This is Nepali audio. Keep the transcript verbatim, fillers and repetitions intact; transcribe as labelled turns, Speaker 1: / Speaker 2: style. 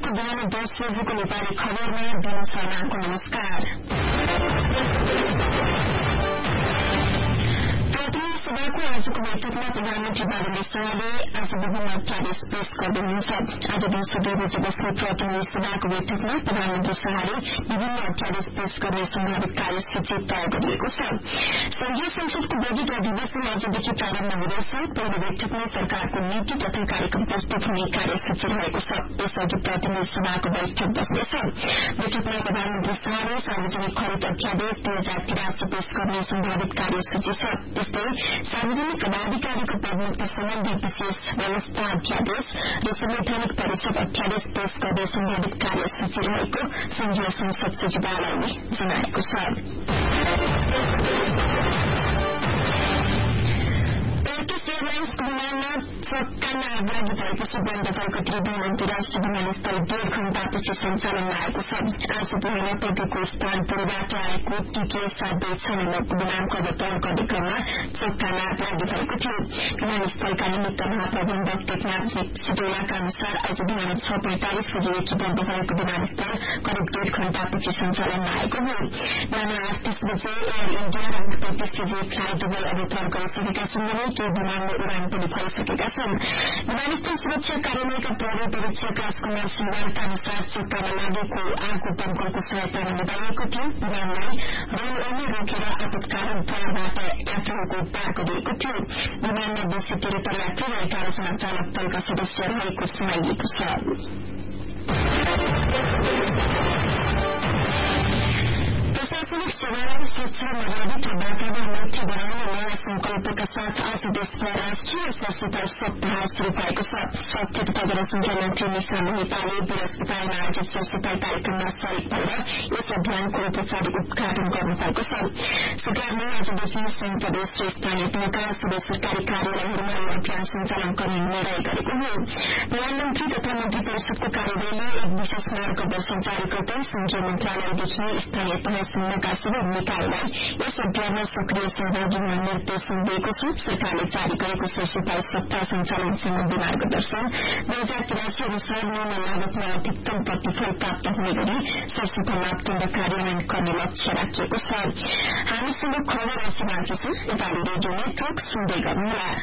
Speaker 1: मंगलबारको बिहान दस बजेको नेपाली खबरमा दिनु शर्माको नमस्कार। प्रतिनिधि सभाको आजको बैठकमा प्रधानमन्त्री बाबुले शाहले आज विभिन्न अध्यादेश पेश गर्नुहुन्छ। आज दिउँसो दुई बजे बस्ने प्रतिनिधि सभाको बैठकमा प्रधानमन्त्री शाहले विभिन्न अध्यादेश पेश गर्ने सम्भावित कार्यसूची तय गरिएको छ। संघीय संसदको बजेट अधिवेशन आजदेखि प्रारम्भ हुँदैछ। पहिलो बैठकमा सरकारको नीति तथा कार्यक्रम प्रस्तुत हुने कार्यसूची रहेको छ। यसअघि प्रतिनिधि सभाको बैठक बस्नेछ। बैठकमा प्रधानमन्त्री शाहले सार्वजनिक खरिद अध्यादेश दुई हजार तिरासी पेश गर्ने सम्भावित कार्यसूची छ। त्यस्तै सार्वजनिक पदाधिकारीको पदमुक्ति सम्बन्धी विशेष व्यवस्था अध्यादेश र संवैधानिक परिषद अध्यादेश पेश गर्ने सम्भावित कार्यसूची रहेको संघीय संसद सचिवालयले जनाएको छ। एयरलाइन्सको विमानमा चक्कामा आगलागी भएपछि बन्द भएको त्रिभुवन अन्तर्राष्ट्रिय विमानस्थल डेढ़ घण्टापछि सञ्चालनमा आएको छ। आज बिहान टोकीको स्थान पूर्वबाट आएको टीके सात दुई छ नम्बरको विमानको अवतरण गर्ने क्रममा चक्कामा आगलागी भएको थियो। विमानस्थलका निमित्त महाप्रबन्धक टेकनाथ सिटौलाका अनुसार आज बिहान छ पैंतालिस बजेदेखि बन्द भएको विमानस्थल करिब डेढ़ घण्टापछि सञ्चालनमा आएको हो। बिहान आठ तीस बजे एयर इण्डिया र आठ पैंतिस बजे फ्लाइ दुबई अवतरण गरिसकेका छन् भने केही विमानमा उडान पनि भइसकेका छन्। विमानस्थल सुरक्षा कार्यालयका प्रहरी परीक्षक राजकुमार सिंहका अनुसार चक्कामा लागेको आगो दमकलको सहायतामा निभाइएको थियो। विमानलाई रनवेमा रोकेर आपतकालीन द्वारबाट यात्रुहरूको उद्धार गरिएको थियो। विमानमा दुई सय त्रिहत्तर यात्रु र एघार जना चालक दलका सदस्य रहेको सुनाइएको छ। प्रशासनिक सेवालाई स्वच्छ मर्यादित र वातावरणमाथि बनाउने नयाँ संकल्पका साथ आज देशमा राष्ट्रिय सरसफाई सप्ताह शुरू भएको छ। स्वास्थ्य तथा जनसंख्या मन्त्री निशा मोहिताले वीर अस्पतालमा आयोजित सरसफाई कार्यक्रममा सरिक भएर यस अभियानको औपचारिक उद्घाटन गर्नुभएको छ। सरकारले आजदेखि संयुक्त प्रदेश र स्थानीय तहका सबै सरकारी कार्यालयहरूमा यो अभियान सञ्चालन गर्ने निर्णय गरेको हो। प्रधानमन्त्री तथा मन्त्री परिषदको कार्यालयले एक विशेष मार्गदर्शन जारी गर्दै संघीय मन्त्रालयदेखि स्थानीय तहसम्मका सबै निकायलाई यस अभियानमा सक्रिय सहभागी हुन निर्देशन दिएको छ। सरकारले जारी गरेको सरसफाई सप्ताह सञ्चालन सम्बन्धी मार्गदर्शन दुई हजार तिरासी अनुसार न्यून लागतमा अधिकतम प्रतिफल प्राप्त हुने गरी सरसफाई मापदण्ड कार्यान्वयन गर्ने लक्ष्य राखिएको छ। हामीसँग खबर आइसकेको छ। नेपाली रेडियो नेटवर्क सुन्दै गर्नुहोला।